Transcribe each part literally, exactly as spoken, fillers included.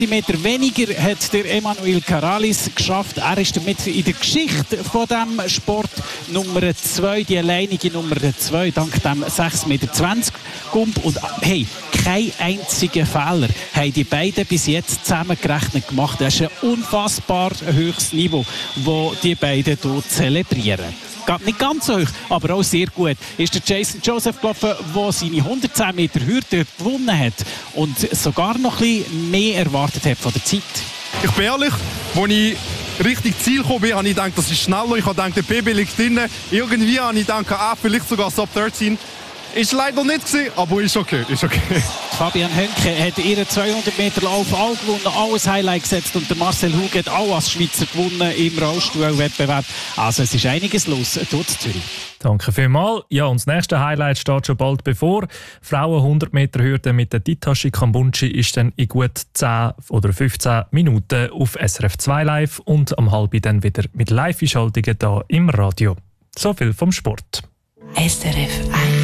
Meter weniger hat der Emanuel Caralis geschafft. Er ist damit in der Geschichte von diesem Sport Nummer zwei, die alleinige Nummer zwei, dank dem sechs Meter zwanzig Gump. Und hey, kein einziger Fehler haben die beiden bis jetzt zusammengerechnet gemacht. Das ist ein unfassbar hohes Niveau, das die beiden hier zelebrieren. Nicht ganz so hoch, aber auch sehr gut ist der Jason Joseph gelaufen, der seine hundertzehn Meter Hürde gewonnen hat und sogar noch ein bisschen mehr erwartet hat von der Zeit. Ich bin ehrlich, als ich richtig Ziel gekommen bin, habe ich gedacht, das ist schneller. Ich habe gedacht, der P B liegt drin. Irgendwie habe ich gedacht, ah, vielleicht sogar Sub dreizehn. Ist leider nicht gewesen, aber ist okay, ist okay. Fabian Hönke hat ihren zweihundert Meter Lauf all gewonnen, alles Highlight gesetzt und der Marcel Hug hat auch als Schweizer gewonnen im Rollstuhlwettbewerb. Also es ist einiges los dort in Zürich. Danke vielmals. Ja, und das nächste Highlight steht schon bald bevor. Frauen hundert Meter Hürde mit der Titashi Kambunchi ist dann in gut zehn oder fünfzehn Minuten auf S R F zwei live und am halb dann wieder mit Live-Einschaltungen hier im Radio. So viel vom Sport. S R F eins.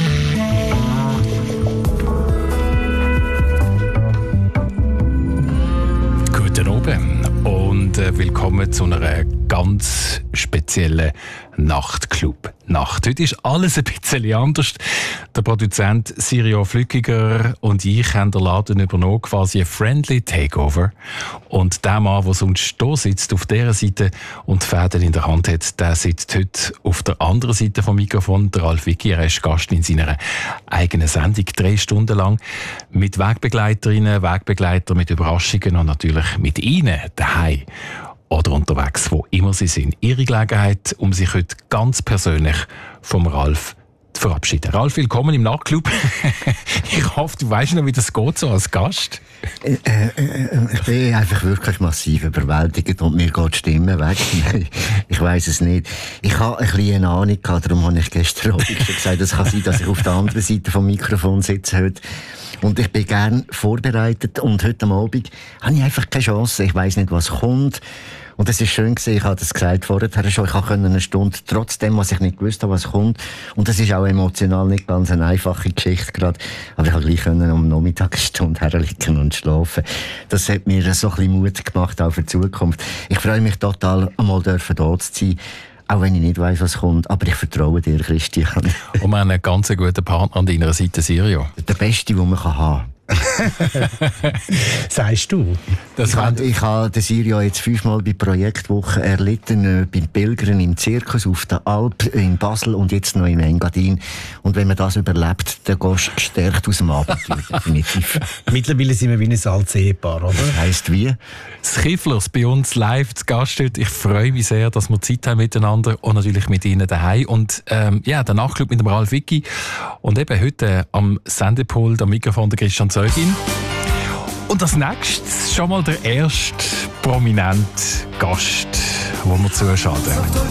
Guten Abend und äh, willkommen zu einer ganz speziellen Nachtclub-Nacht. Heute ist alles ein bisschen anders. Der Produzent Sirio Flückiger und ich haben den Laden übernommen, quasi ein Friendly Takeover. Und der Mann, der sonst hier sitzt, auf dieser Seite und die Fäden in der Hand hat, der sitzt heute auf der anderen Seite vom Mikrofon, der Ralf Wicki. Er ist Gast in seiner eigenen Sendung, drei Stunden lang, mit Wegbegleiterinnen, Wegbegleitern, mit Überraschungen und natürlich mit Ihnen daheim oder unterwegs, wo immer Sie sind. Ihre Gelegenheit, um sich heute ganz persönlich vom Ralf zu verabschieden. Ralf, willkommen im Nachtclub. Ich hoffe, du weißt noch, wie das geht so als Gast. Äh, äh, ich bin einfach wirklich massiv überwältigt und mir geht die Stimme weg. Ich weiss es nicht. Ich habe ein bisschen eine Ahnung gehabt, darum habe ich gestern Abend schon gesagt, es kann sein, dass ich auf der anderen Seite vom Mikrofon sitze heute. Und ich bin gern vorbereitet und heute Abend habe ich einfach keine Chance. Ich weiss nicht, was kommt. Und es ist schön gewesen, ich habe das gesagt vorher schon, ich konnte eine Stunde, trotzdem, was ich nicht gewusst habe, was kommt. Und das ist auch emotional nicht ganz eine einfache Geschichte gerade. Aber ich konnte gleich können um Nachmittagsstunde herliegen und schlafen. Das hat mir so ein bisschen Mut gemacht, auch für die Zukunft. Ich freue mich total, einmal dürfen da zu sein. Auch wenn ich nicht weiss, was kommt. Aber ich vertraue dir, Christian. Und wir haben einen ganz guten Partner an deiner Seite, Sirio. Der Beste, den man haben kann. Sagst du? Das ich habe ich ha den Sirio jetzt fünfmal bei Projektwoche erlitten, äh, beim Pilgern im Zirkus, auf der Alp, in Basel und jetzt noch im Engadin. Und wenn man das überlebt, dann gehst du gestärkt aus dem Abenteuer, definitiv. Mittlerweile sind wir wie ein altes Ehepaar, oder? Das heisst wie? Das Kifflers bei uns live zu Gast heute. Ich freue mich sehr, dass wir Zeit haben miteinander und natürlich mit Ihnen daheim. Und ähm, ja, der Nachtclub mit dem Ralf Wicki. Und eben heute am Sendepult, am Mikrofon der Christian Zeugin. Und als nächstes schon mal der erste prominente Gast, den wir zuschauen.